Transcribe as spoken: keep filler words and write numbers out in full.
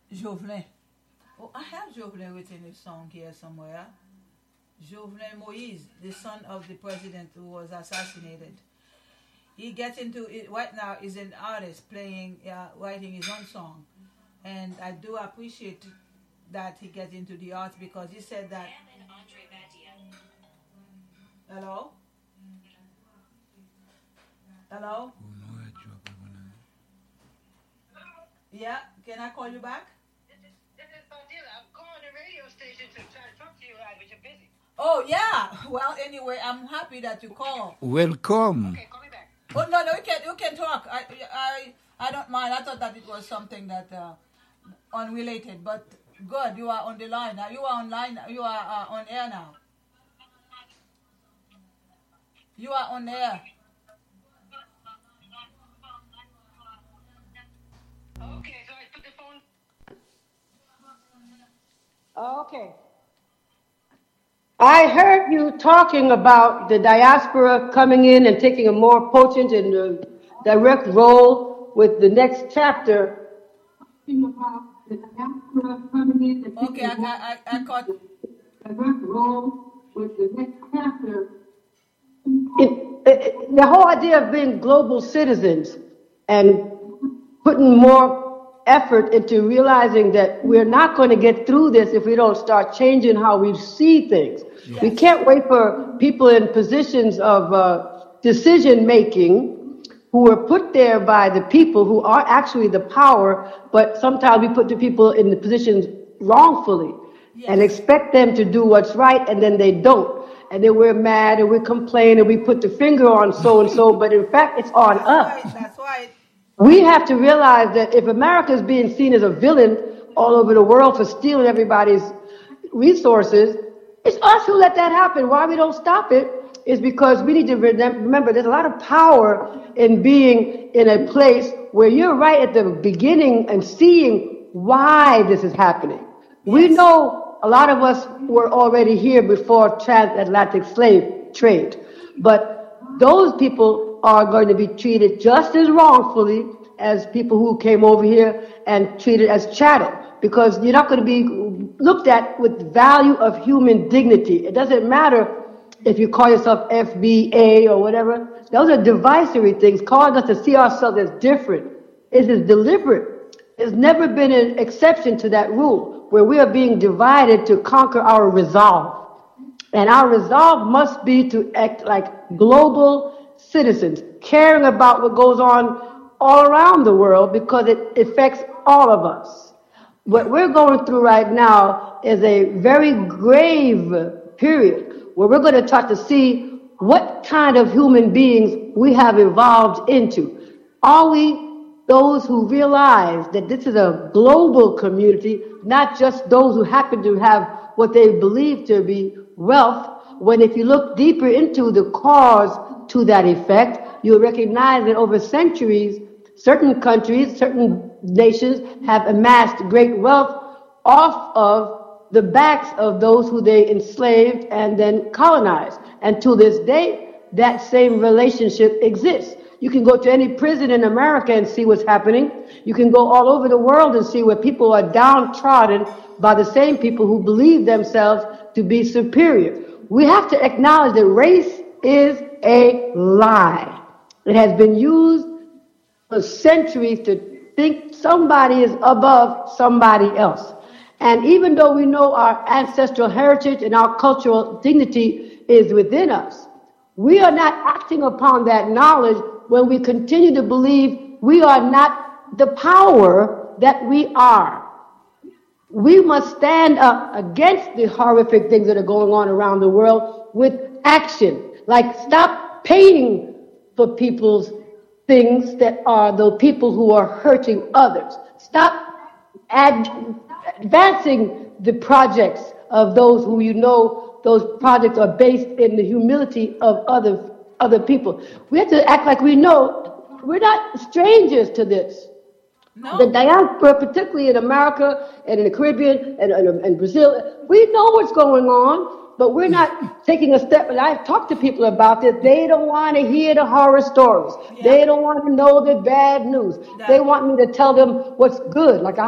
Jovelin. Oh, I have Jovelin written a song here somewhere. Jovenel Moise, the son of the president who was assassinated. He gets into it right now. Is an artist playing, uh, writing his own song, and I do appreciate that he gets into the arts because he said that. Hello. Hello. Yeah, can I call you back? This is, this is Fadila. I'm calling the radio station to try to talk to you, right, but you're busy. Oh, yeah. Well, anyway, I'm happy that you call. Welcome. Okay, call me back. Oh, no, no, you can, you can talk. I, I, I don't mind. I thought that it was something that uh, unrelated, but good, you are on the line now. You are online. You are uh, on air now. You are on air. Okay, so I put the phone. Okay. I heard you talking about the diaspora coming in and taking a more potent and uh, direct role with the next chapter. About the diaspora coming in and Okay, I, I, I, I caught. Direct role with the next chapter. It, it, the whole idea of being global citizens and putting more effort into realizing that we're not going to get through this if we don't start changing how we see things. Yes. We can't wait for people in positions of uh, decision making who are put there by the people who are actually the power, but sometimes we put the people in the positions wrongfully. Yes. And expect them to do what's right, and then they don't. And then we're mad and we complain and we put the finger on so and so, but in fact, it's on That's us. Right, that's right. We have to realize that if America is being seen as a villain all over the world for stealing everybody's resources, it's us who let that happen. Why we don't stop it is because we need to remember there's a lot of power in being in a place where you're right at the beginning and seeing why this is happening. Yes. We know a lot of us were already here before transatlantic slave trade, but those people are going to be treated just as wrongfully as people who came over here and treated as chattel, because you're not going to be looked at with value of human dignity. It doesn't matter if you call yourself F B A or whatever. Those are divisory things, calling us to see ourselves as different. It is deliberate. There's never been an exception to that rule, where we are being divided to conquer our resolve. And our resolve must be to act like global citizens, caring about what goes on all around the world because it affects all of us. What we're going through right now is a very grave period where we're going to try to see what kind of human beings we have evolved into. Are we those who realize that this is a global community, not just those who happen to have what they believe to be wealth, when if you look deeper into the cause to that effect, you'll recognize that over centuries, certain countries, certain nations have amassed great wealth off of the backs of those who they enslaved and then colonized. And to this day, that same relationship exists. You can go to any prison in America and see what's happening. You can go all over the world and see where people are downtrodden by the same people who believe themselves to be superior. We have to acknowledge that race is a lie. It has been used for centuries to think somebody is above somebody else. And even though we know our ancestral heritage and our cultural dignity is within us, we are not acting upon that knowledge when we continue to believe we are not the power that we are. We must stand up against the horrific things that are going on around the world with action. Like, stop paying for people's things that are the people who are hurting others. Stop ad- advancing the projects of those who you know those projects are based in the humility of other other people. We have to act like we know we're not strangers to this. No. The diaspora, particularly in America and in the Caribbean and, and, and Brazil, we know what's going on, but we're not taking a step. And I've talked to people about this. They don't want to hear the horror stories. Yeah. They don't want to know the bad news. That. They want me to tell them what's good. Like I